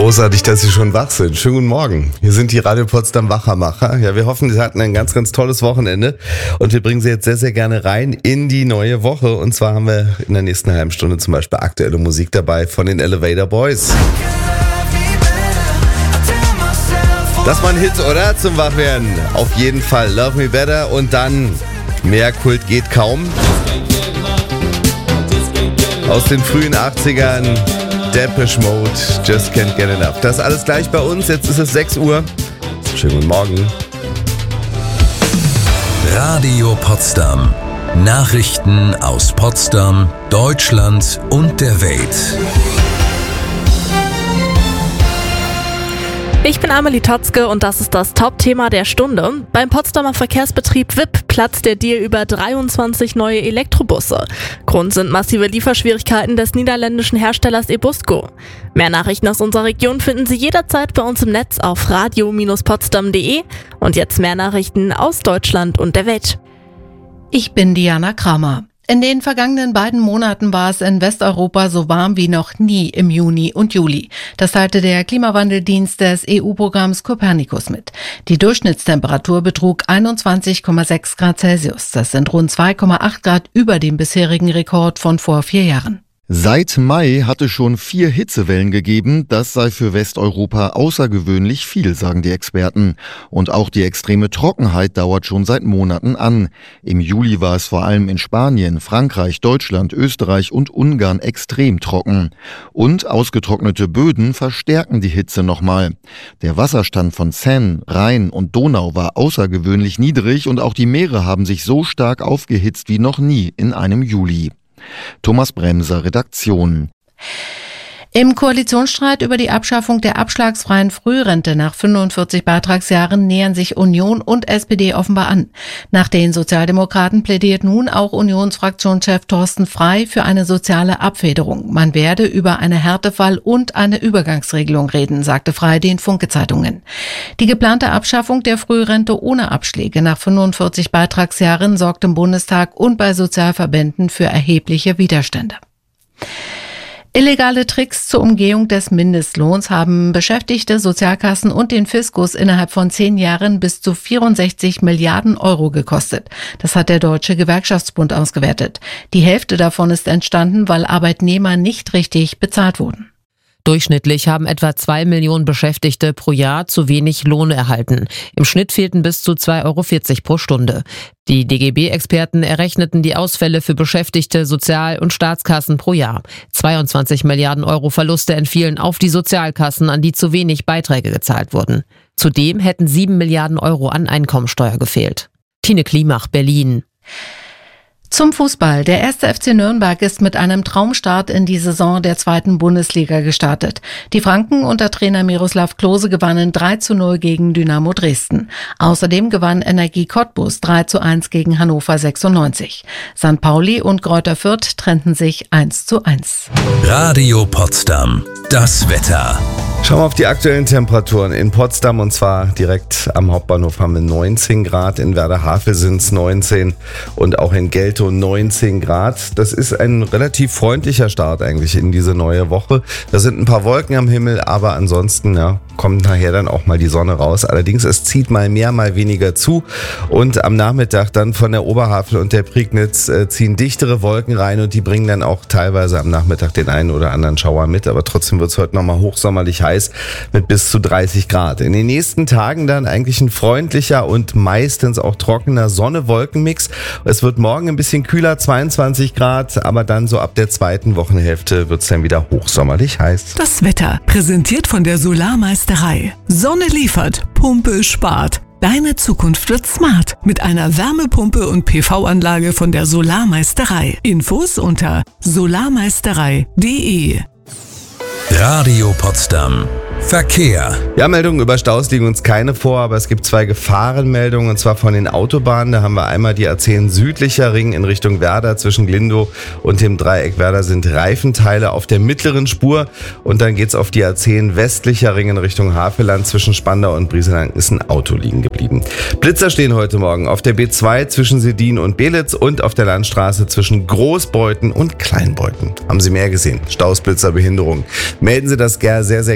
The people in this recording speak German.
Großartig, dass Sie schon wach sind. Schönen guten Morgen. Hier sind die Radio Potsdam Wachermacher. Ja, wir hoffen, Sie hatten ein ganz, ganz tolles Wochenende und wir bringen Sie jetzt sehr, sehr gerne rein in die neue Woche. Und zwar haben wir in der nächsten halben Stunde zum Beispiel aktuelle Musik dabei von den Elevator Boys. Das war ein Hit, oder? Zum Wachwerden. Auf jeden Fall. Love Me Better und dann mehr Kult geht kaum. Aus den frühen 80ern. Depeche Mode, Just Can't Get Enough. Das ist alles gleich bei uns. Jetzt ist es 6 Uhr. Schönen guten Morgen. Radio Potsdam. Nachrichten aus Potsdam, Deutschland und der Welt. Ich bin Amelie Totzke und das ist das Top-Thema der Stunde. Beim Potsdamer Verkehrsbetrieb WIP platzt der Deal über 23 neue Elektrobusse. Grund sind massive Lieferschwierigkeiten des niederländischen Herstellers Ebusco. Mehr Nachrichten aus unserer Region finden Sie jederzeit bei uns im Netz auf radio-potsdam.de. Und jetzt mehr Nachrichten aus Deutschland und der Welt. Ich bin Diana Kramer. In den vergangenen beiden Monaten war es in Westeuropa so warm wie noch nie im Juni und Juli. Das teilte der Klimawandeldienst des EU-Programms Copernicus mit. Die Durchschnittstemperatur betrug 21,6 Grad Celsius. Das sind rund 2,8 Grad über dem bisherigen Rekord von vor 4 Jahren. Seit Mai hatte schon 4 Hitzewellen gegeben. Das sei für Westeuropa außergewöhnlich viel, sagen die Experten. Und auch die extreme Trockenheit dauert schon seit Monaten an. Im Juli war es vor allem in Spanien, Frankreich, Deutschland, Österreich und Ungarn extrem trocken. Und ausgetrocknete Böden verstärken die Hitze nochmal. Der Wasserstand von Seine, Rhein und Donau war außergewöhnlich niedrig und auch die Meere haben sich so stark aufgehitzt wie noch nie in einem Juli. Thomas Bremser, Redaktion. Im Koalitionsstreit über die Abschaffung der abschlagsfreien Frührente nach 45 Beitragsjahren nähern sich Union und SPD offenbar an. Nach den Sozialdemokraten plädiert nun auch Unionsfraktionschef Thorsten Frey für eine soziale Abfederung. Man werde über eine Härtefall- und eine Übergangsregelung reden, sagte Frey den Funke-Zeitungen. Die geplante Abschaffung der Frührente ohne Abschläge nach 45 Beitragsjahren sorgt im Bundestag und bei Sozialverbänden für erhebliche Widerstände. Illegale Tricks zur Umgehung des Mindestlohns haben Beschäftigte, Sozialkassen und den Fiskus innerhalb von 10 Jahren bis zu 64 Milliarden Euro gekostet. Das hat der Deutsche Gewerkschaftsbund ausgewertet. Die Hälfte davon ist entstanden, weil Arbeitnehmer nicht richtig bezahlt wurden. Durchschnittlich haben etwa 2 Millionen Beschäftigte pro Jahr zu wenig Lohn erhalten. Im Schnitt fehlten bis zu 2,40 Euro pro Stunde. Die DGB-Experten errechneten die Ausfälle für Beschäftigte, Sozial- und Staatskassen pro Jahr. 22 Milliarden Euro Verluste entfielen auf die Sozialkassen, an die zu wenig Beiträge gezahlt wurden. Zudem hätten 7 Milliarden Euro an Einkommensteuer gefehlt. Tine Klimach, Berlin. Zum Fußball. Der 1. FC Nürnberg ist mit einem Traumstart in die Saison der 2. Bundesliga gestartet. Die Franken unter Trainer Miroslav Klose gewannen 3:0 gegen Dynamo Dresden. Außerdem gewann Energie Cottbus 3:1 gegen Hannover 96. St. Pauli und Greuther Fürth trennten sich 1:1. Radio Potsdam. Das Wetter. Schauen wir auf die aktuellen Temperaturen in Potsdam und zwar direkt am Hauptbahnhof haben wir 19 Grad, in Werder-Havel sind es 19 und auch in Geltow 19 Grad. Das ist ein relativ freundlicher Start eigentlich in diese neue Woche. Da sind ein paar Wolken am Himmel, aber ansonsten kommt nachher dann auch mal die Sonne raus. Allerdings es zieht mal mehr, mal weniger zu und am Nachmittag dann von der Oberhavel und der Prignitz ziehen dichtere Wolken rein und die bringen dann auch teilweise am Nachmittag den einen oder anderen Schauer mit, aber trotzdem wird es heute nochmal hochsommerlich heiß mit bis zu 30 Grad. In den nächsten Tagen dann eigentlich ein freundlicher und meistens auch trockener Sonne-Wolken-Mix. Es wird morgen ein bisschen kühler, 22 Grad, aber dann so ab der zweiten Wochenhälfte wird es dann wieder hochsommerlich heiß. Das Wetter, präsentiert von der Solarmeisterei. Sonne liefert, Pumpe spart. Deine Zukunft wird smart mit einer Wärmepumpe und PV-Anlage von der Solarmeisterei. Infos unter solarmeisterei.de. Radio Potsdam. Verkehr. Ja, Meldungen über Staus liegen uns keine vor, aber es gibt 2 Gefahrenmeldungen und zwar von den Autobahnen. Da haben wir einmal die A10 südlicher Ring in Richtung Werder. Zwischen Glindow und dem Dreieck Werder sind Reifenteile auf der mittleren Spur und dann geht's auf die A10 westlicher Ring in Richtung Havelland. Zwischen Spandau und Brieselang ist ein Auto liegen geblieben. Blitzer stehen heute Morgen auf der B2 zwischen Sedin und Belitz und auf der Landstraße zwischen Großbeuthen und Kleinbeuthen. Haben Sie mehr gesehen? Staus, Blitzer, Behinderung. Melden Sie das sehr, sehr